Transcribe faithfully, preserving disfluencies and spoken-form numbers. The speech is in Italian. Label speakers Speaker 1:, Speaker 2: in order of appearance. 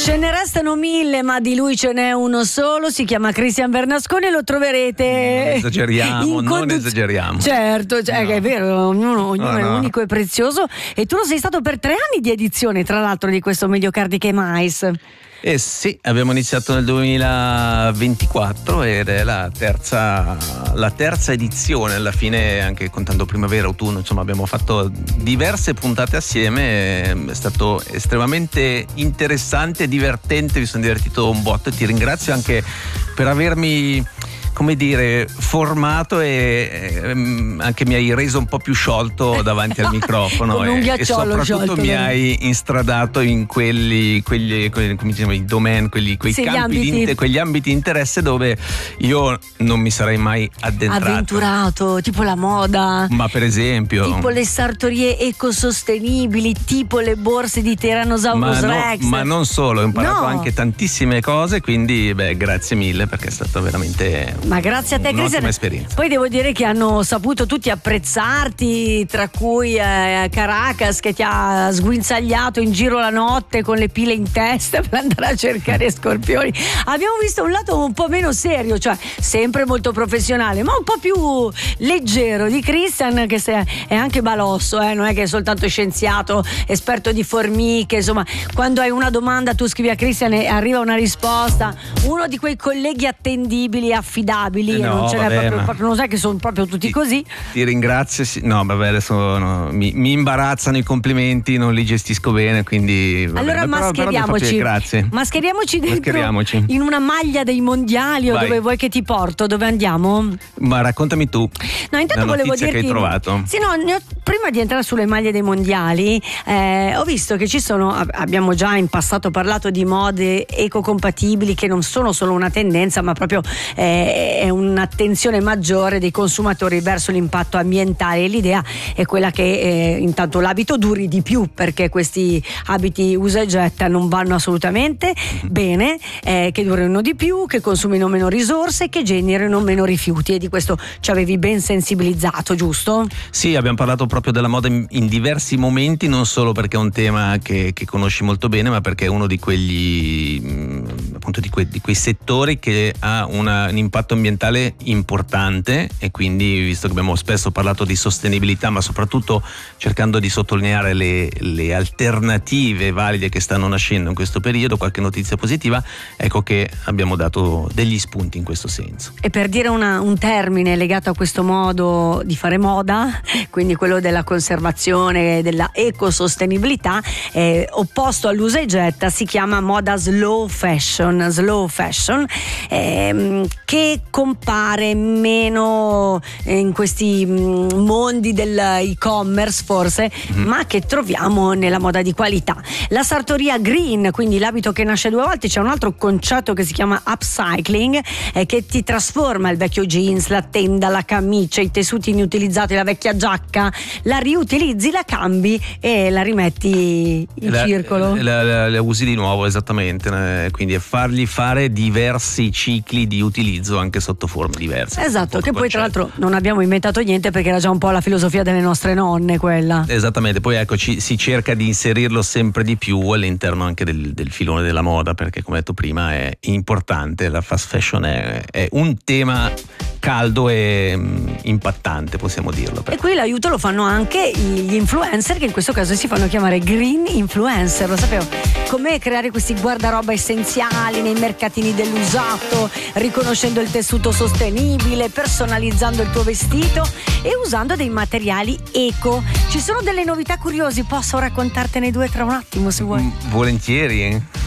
Speaker 1: Ce ne restano mille, ma di lui ce n'è uno solo, si chiama Christian Bernasconi e lo troverete.
Speaker 2: Non esageriamo,
Speaker 1: in
Speaker 2: non
Speaker 1: conduz-
Speaker 2: esageriamo.
Speaker 1: Certo, cioè,
Speaker 2: No.
Speaker 1: che è vero, ognuno, ognuno
Speaker 2: No,
Speaker 1: è
Speaker 2: no.
Speaker 1: unico e prezioso. E tu lo sei stato per tre anni di edizione, tra l'altro, di questo Mediocardiche Mais.
Speaker 2: Eh sì, abbiamo iniziato nel duemilaventiquattro ed è la terza, la terza edizione, alla fine anche contando primavera, autunno, insomma abbiamo fatto diverse puntate assieme, è stato estremamente interessante e divertente, mi sono divertito un botto e ti ringrazio anche per avermi, come dire, formato e ehm, anche mi hai reso un po' più sciolto davanti al microfono.
Speaker 1: Come un
Speaker 2: e, e
Speaker 1: ghiacciolo
Speaker 2: soprattutto
Speaker 1: sciolto,
Speaker 2: mi
Speaker 1: vero?
Speaker 2: hai instradato in quelli, quelli, quelli come diciamo, i domain, quelli, quei
Speaker 1: Sì, gli
Speaker 2: campi di
Speaker 1: ambiti.
Speaker 2: inter- quegli ambiti di interesse dove io non mi sarei mai addentrato.
Speaker 1: Avventurato, tipo la moda,
Speaker 2: Ma per esempio,
Speaker 1: tipo le sartorie ecosostenibili, tipo le borse di Tyrannosaurus
Speaker 2: ma, no-
Speaker 1: Rex.
Speaker 2: ma non solo, ho imparato
Speaker 1: No.
Speaker 2: anche tantissime cose, quindi beh, grazie mille perché è stato veramente
Speaker 1: Ma grazie a te,
Speaker 2: un'ottima
Speaker 1: Cristian.
Speaker 2: esperienza.
Speaker 1: Poi devo dire che hanno saputo tutti apprezzarti, tra cui eh, Caracas che ti ha sguinzagliato in giro la notte con le pile in testa per andare a cercare scorpioni. Abbiamo visto un lato un po' meno serio, cioè sempre molto professionale, ma un po' più leggero di Christian, che se- è anche balosso, eh, non è che è soltanto scienziato, esperto di formiche, insomma, quando hai una domanda tu scrivi a Christian e arriva una risposta, uno di quei colleghi attendibili e affidabili.
Speaker 2: Eh
Speaker 1: E
Speaker 2: no,
Speaker 1: non ce n'è
Speaker 2: vabbè,
Speaker 1: proprio,
Speaker 2: ma-
Speaker 1: proprio, non sai che sono proprio tutti così.
Speaker 2: Ti ringrazio, sì. No, vabbè, adesso no, mi, mi imbarazzano i complimenti, non li gestisco bene, quindi vabbè,
Speaker 1: Allora
Speaker 2: però- però mi fa
Speaker 1: mascheriamoci,
Speaker 2: piacere, grazie.
Speaker 1: mascheriamoci dentro
Speaker 2: Mascheriamoci.
Speaker 1: in una maglia dei mondiali o
Speaker 2: Vai.
Speaker 1: dove vuoi che ti porto, dove andiamo?
Speaker 2: Ma raccontami tu.
Speaker 1: No, intanto
Speaker 2: la
Speaker 1: volevo
Speaker 2: notizia
Speaker 1: dirti
Speaker 2: che hai trovato.
Speaker 1: Sì, no, ne ho- prima di entrare sulle maglie dei mondiali, eh, ho visto che ci sono, ab- abbiamo già in passato parlato di mode ecocompatibili che non sono solo una tendenza, ma proprio eh, è un'attenzione maggiore dei consumatori verso l'impatto ambientale, e l'idea è quella che eh, intanto l'abito duri di più, perché questi abiti usa e getta non vanno assolutamente bene, eh, che durino di più, che consumino meno risorse, che generino meno rifiuti, e di questo ci avevi ben sensibilizzato, giusto?
Speaker 2: Sì, abbiamo parlato proprio della moda in, in diversi momenti, non solo perché è un tema che, che conosci molto bene, ma perché è uno di quegli mh, appunto di, que, di quei settori che ha una, un impatto ambientale importante, e quindi, visto che abbiamo spesso parlato di sostenibilità, ma soprattutto cercando di sottolineare le, le alternative valide che stanno nascendo in questo periodo, qualche notizia positiva, ecco che abbiamo dato degli spunti in questo senso.
Speaker 1: E per dire una, un termine legato a questo modo di fare moda, quindi quello della conservazione, della ecosostenibilità, eh, opposto all'usa e getta, si chiama moda slow fashion, slow fashion, ehm, che compare meno in questi mh, mondi dell'e-commerce forse,
Speaker 2: Mm-hmm.
Speaker 1: ma che troviamo nella moda di qualità. La sartoria green, quindi l'abito che nasce due volte, c'è un altro concetto che si chiama upcycling, eh, che ti trasforma il vecchio jeans, la tenda, la camicia, i tessuti inutilizzati, la vecchia giacca, la riutilizzi, la cambi e la rimetti in
Speaker 2: La-
Speaker 1: circolo.
Speaker 2: La, la- la usi di nuovo, esattamente, eh, quindi è fargli fare diversi cicli di utilizzo anche sotto forme diverse.
Speaker 1: Esatto,
Speaker 2: Un po'
Speaker 1: che
Speaker 2: il
Speaker 1: poi tra
Speaker 2: concetto.
Speaker 1: l'altro non abbiamo inventato niente, perché era già un po' la filosofia delle nostre nonne quella.
Speaker 2: Esattamente, poi ecco ci, si cerca di inserirlo sempre di più all'interno anche del, del filone della moda, perché come detto prima è importante, la fast fashion è, è un tema caldo e mh, impattante, possiamo dirlo.
Speaker 1: E qui l'aiuto lo fanno anche gli influencer, che in questo caso si fanno chiamare green influencer, lo sapevo. Com'è creare questi guardaroba essenziali nei mercatini dell'usato, riconoscendo il tessuto sostenibile, personalizzando il tuo vestito e usando dei materiali eco. Ci sono delle novità curiosi, posso raccontartene due tra un attimo se vuoi?
Speaker 2: Mm, volentieri.